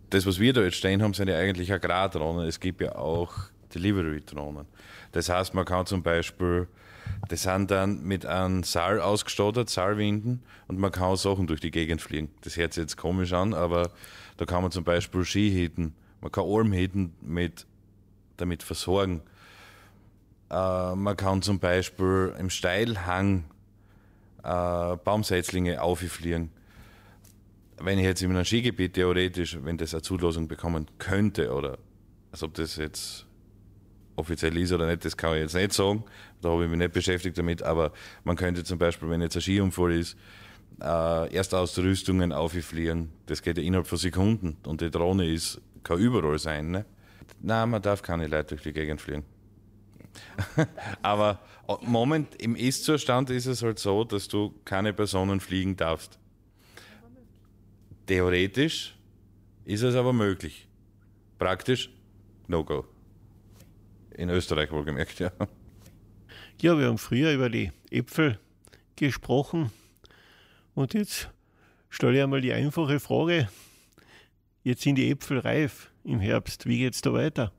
das, was wir da jetzt stehen haben, sind ja eigentlich Agrardrohnen. Es gibt ja auch Delivery-Drohnen. Das heißt, man kann zum Beispiel, das sind dann mit einem Seil ausgestattet, Seilwinden, und man kann auch Sachen durch die Gegend fliegen. Das hört sich jetzt komisch an, aber da kann man zum Beispiel Skihütten, man kann Almhütten damit versorgen. Man kann zum Beispiel im Steilhang Baumsetzlinge auffliegen. Wenn ich jetzt in einem Skigebiet theoretisch, wenn das eine Zulassung bekommen könnte, oder als ob das jetzt offiziell ist oder nicht, das kann ich jetzt nicht sagen, da habe ich mich nicht beschäftigt damit, aber man könnte zum Beispiel, wenn jetzt ein Skiunfall ist, Erstausrüstungen auffliegen, das geht ja innerhalb von Sekunden, und die Drohne kann überall sein. Ne? Nein, man darf keine Leute durch die Gegend fliegen. Aber im Ist-Zustand ist es halt so, dass du keine Personen fliegen darfst. Theoretisch ist es aber möglich. Praktisch No-Go. In Österreich wohlgemerkt, ja. Ja, wir haben früher über die Äpfel gesprochen und jetzt stelle ich einmal die einfache Frage. Jetzt sind die Äpfel reif im Herbst. Wie geht es da weiter?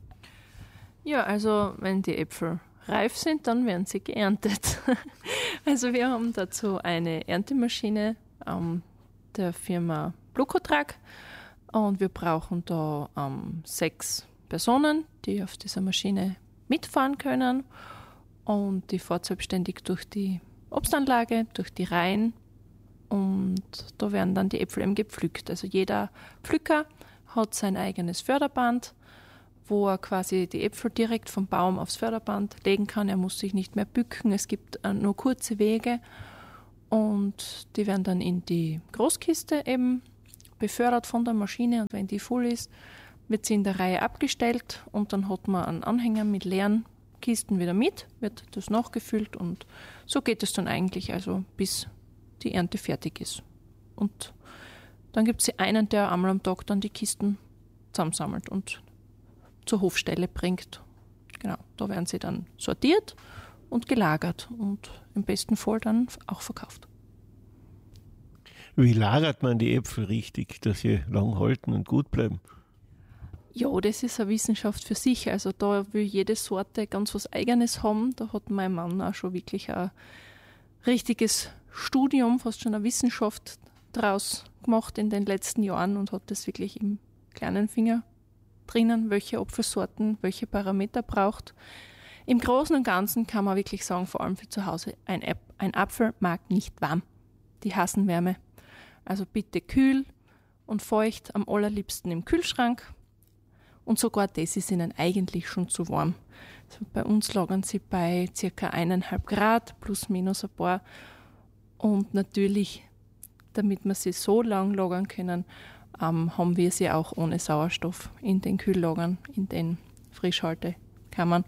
Ja, also wenn die Äpfel reif sind, dann werden sie geerntet. Also wir haben dazu eine Erntemaschine der Firma Blucotrag und wir brauchen da 6 Personen, die auf dieser Maschine mitfahren können, und die fährt selbstständig durch die Obstanlage, durch die Reihen, und da werden dann die Äpfel eben gepflückt. Also jeder Pflücker hat sein eigenes Förderband, wo er quasi die Äpfel direkt vom Baum aufs Förderband legen kann. Er muss sich nicht mehr bücken, es gibt nur kurze Wege, und die werden dann in die Großkiste eben befördert von der Maschine, und wenn die voll ist, wird sie in der Reihe abgestellt, und dann hat man einen Anhänger mit leeren Kisten wieder mit, wird das nachgefüllt, und so geht es dann eigentlich, also bis die Ernte fertig ist. Und dann gibt es einen, der einmal am Tag dann die Kisten zusammensammelt und zur Hofstelle bringt. Genau, da werden sie dann sortiert und gelagert und im besten Fall dann auch verkauft. Wie lagert man die Äpfel richtig, dass sie lang halten und gut bleiben? Ja, das ist eine Wissenschaft für sich. Also da will jede Sorte ganz was Eigenes haben. Da hat mein Mann auch schon wirklich ein richtiges Studium, fast schon eine Wissenschaft draus gemacht in den letzten Jahren und hat das wirklich im kleinen Finger drinnen, welche Apfelsorten, welche Parameter braucht. Im Großen und Ganzen kann man wirklich sagen, vor allem für zu Hause, ein Apfel mag nicht warm. Die hassen Wärme. Also bitte kühl und feucht, am allerliebsten im Kühlschrank. Und sogar das ist ihnen eigentlich schon zu warm. Also bei uns lagern sie bei ca. 1,5 Grad, plus minus ein paar. Und natürlich, damit wir sie so lang lagern können, haben wir sie auch ohne Sauerstoff in den Kühllagern, in den Frischhaltekammern.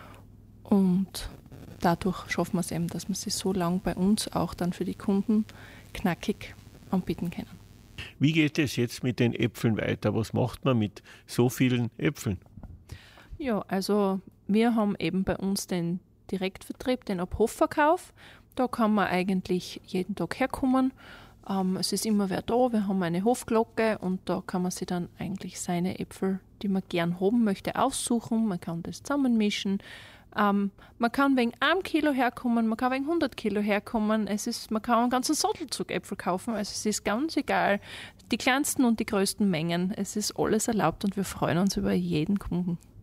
Und dadurch schaffen wir es eben, dass wir sie so lang bei uns auch dann für die Kunden knackig anbieten können. Wie geht es jetzt mit den Äpfeln weiter? Was macht man mit so vielen Äpfeln? Ja, also wir haben eben bei uns den Direktvertrieb, den Ab-Hof-Verkauf. Da kann man eigentlich jeden Tag herkommen. Es ist immer wer da, wir haben eine Hofglocke und da kann man sich dann eigentlich seine Äpfel, die man gern haben möchte, aussuchen. Man kann das zusammenmischen. Man kann wegen 1 Kilo herkommen, man kann wegen 100 Kilo herkommen. Man kann einen ganzen Sattelzug Äpfel kaufen. Also es ist ganz egal. Die kleinsten und die größten Mengen. Es ist alles erlaubt und wir freuen uns über jeden Kunden.